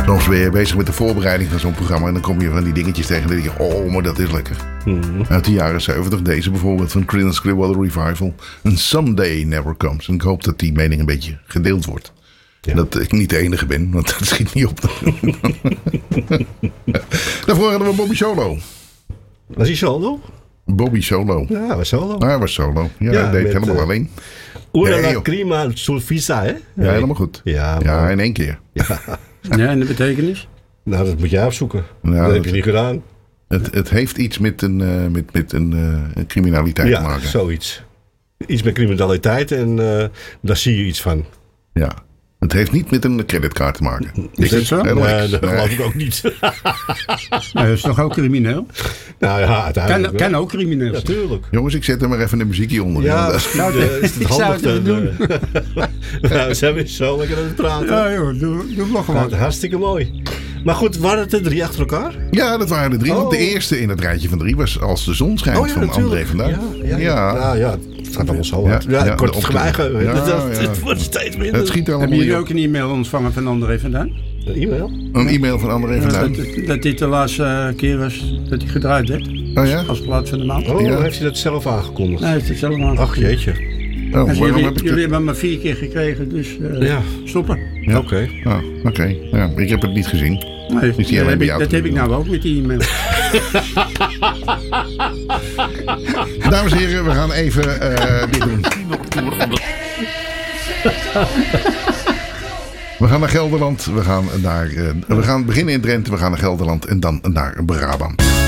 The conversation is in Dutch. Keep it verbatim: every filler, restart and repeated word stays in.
Soms ben je bezig met de voorbereiding van zo'n programma en dan kom je van die dingetjes tegen en dan denk je, oh, maar dat is lekker. Mm-hmm. Uit de jaren zeventig, deze bijvoorbeeld van Creedence Clearwater Revival. And Someday Never Comes. En ik hoop dat die mening een beetje gedeeld wordt. Ja. Dat ik niet de enige ben, want dat schiet niet op. Daarvoor hadden we Bobby Solo. Was hij solo? Bobby Solo. Ja, hij was solo. Ah, hij was solo. Ja, ja hij deed met, helemaal uh, alleen. Una nee, lacrima sul visa, hè? Ja, helemaal goed. Ja, ja in één keer. Ja. Ja, en de betekenis? Nou, dat moet jij opzoeken. Nou, dat dat heb je niet gedaan. Het, het heeft iets met een, uh, met, met een, uh, een criminaliteit ja, te maken. Ja, zoiets. Iets met criminaliteit en uh, daar zie je iets van. Ja. Het heeft niet met een creditcard te maken. Is dat zo? Nee, nee, dat nee. geloof ik ook niet. Nou, dat is toch ook crimineel? Nou ja, uiteindelijk Kan, kan ook crimineel zijn. Natuurlijk. Jongens, ik zet er maar even de muziekje onder. Ja, dat nou, de, is het ik zou het handig doen. nou, ze hebben zo lekker aan het praten. Ja joh, doe, doe nog Nou, gewoon. hartstikke mooi. Maar goed, waren het er drie achter elkaar? Ja, dat waren de drie. Oh. Want de eerste in het rijtje van drie was Als de zon schijnt Oh ja, van natuurlijk. André van Duin. Ja, ja, ja. Ja. Nou, ja, het gaat allemaal zo Ja, hard. Ja, ja, ik word de het geheugen. ja, dat, ja. Het wordt steeds minder. Het schiet allemaal Hebben jullie niet ook een e-mail ontvangen van André vandaan? Een e-mail? Een e-mail van André van Ja, Duin. dat, dat dit de laatste keer was dat hij gedraaid werd. Oh ja? Als plaats van de maand. Oh, Ja. heeft hij dat zelf aangekondigd? Nee, hij heeft het zelf aan. Ach jeetje. Oh, Dus waarom jullie, heb ik jullie het? hebben hem maar vier keer gekregen, dus uh, Ja. stoppen. Ja. Oké. Okay. Oh, Oké, okay. Ja, ik heb het niet gezien. Nee, Is die dat alleen heb, bij ik, jou dat te heb ik doen? nou ook met die e-mail. Dames en heren, we gaan even uh, dit doen. We gaan naar Gelderland. We gaan, naar, uh, we gaan beginnen in Drenthe. We gaan naar Gelderland en dan naar Brabant.